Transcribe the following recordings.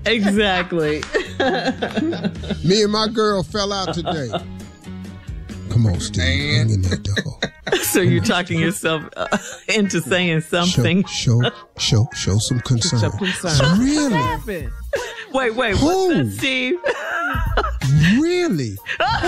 Exactly. Me and my girl fell out today. Come on, Steve. Hang in there, dog. So you're talking yourself into saying something. Show some concern. Some concern. Really? What happened? Wait, what's that, Steve? Really?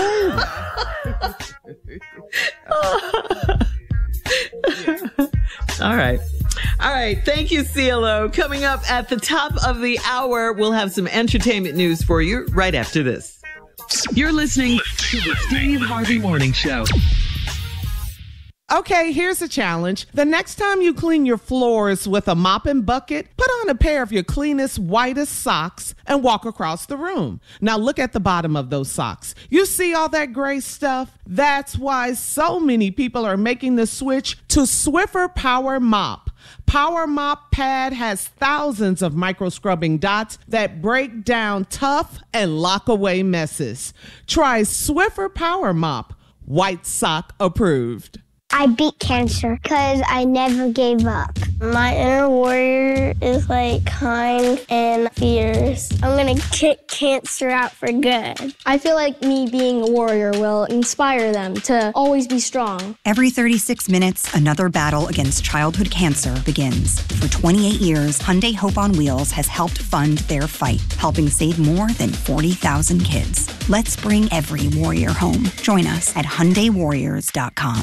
All right. Thank you, CeeLo. Coming up at the top of the hour, we'll have some entertainment news for you right after this. You're listening to the Steve Harvey Morning Show. Okay, here's a challenge. The next time you clean your floors with a mop and bucket, put on a pair of your cleanest, whitest socks and walk across the room. Now look at the bottom of those socks. You see all that gray stuff? That's why so many people are making the switch to Swiffer Power Mop. Power Mop Pad has thousands of micro scrubbing dots that break down tough and lock away messes. Try Swiffer Power Mop. White sock approved. I beat cancer because I never gave up. My inner warrior is kind and fierce. I'm going to kick cancer out for good. I feel like me being a warrior will inspire them to always be strong. Every 36 minutes, another battle against childhood cancer begins. For 28 years, Hyundai Hope on Wheels has helped fund their fight, helping save more than 40,000 kids. Let's bring every warrior home. Join us at HyundaiWarriors.com.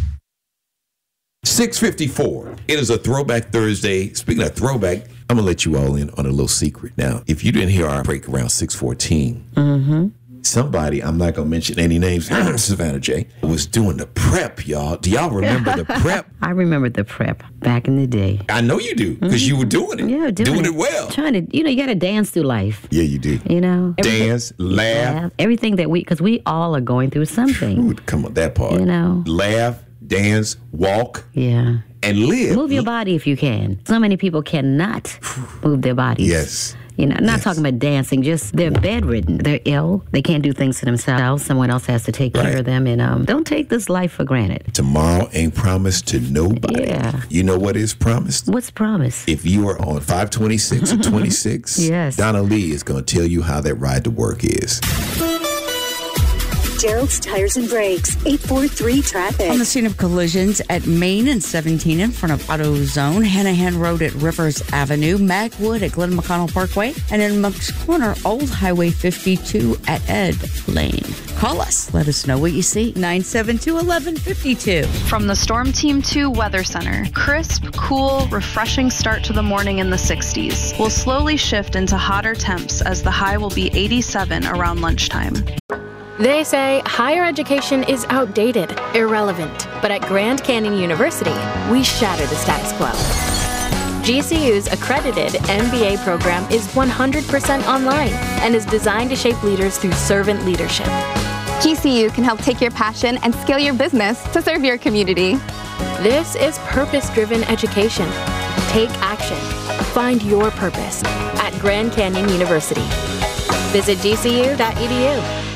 6:54. It is a Throwback Thursday. Speaking of throwback, I'm going to let you all in on a little secret. Now, if you didn't hear our break around 6:14, somebody, I'm not going to mention any names, Savannah J, was doing the prep, y'all. Do y'all remember the prep? I remember the prep back in the day. I know you do, because you were doing it. Yeah, doing it well. Trying to, you got to dance through life. Yeah, you do. Dance, laugh. Everything that because we all are going through something. Ooh, come on, that part. Laugh, dance, walk. Yeah. And live. Move your body if you can. So many people cannot move their bodies. Yes. Not talking about dancing, just they're bedridden. They're ill. They can't do things for themselves. Someone else has to take care of them. And don't take this life for granted. Tomorrow ain't promised to nobody. Yeah. You know what is promised? What's promised? If you are on 526 or 26, yes. Donna Lee is going to tell you how that ride to work is. Gerald's Tires and Brakes, 843 traffic. On the scene of collisions at Main and 17 in front of AutoZone, Hanahan Road at Rivers Avenue, Magwood at Glen McConnell Parkway, and in Monk's Corner, Old Highway 52 at Ed Lane. Call us. Let us know what you see. 972-1152. From the Storm Team 2 Weather Center, crisp, cool, refreshing start to the morning in the 60s. We'll slowly shift into hotter temps as the high will be 87 around lunchtime. They say higher education is outdated, irrelevant. But at Grand Canyon University, we shatter the status quo. GCU's accredited MBA program is 100% online and is designed to shape leaders through servant leadership. GCU can help take your passion and scale your business to serve your community. This is purpose-driven education. Take action. Find your purpose at Grand Canyon University. Visit gcu.edu.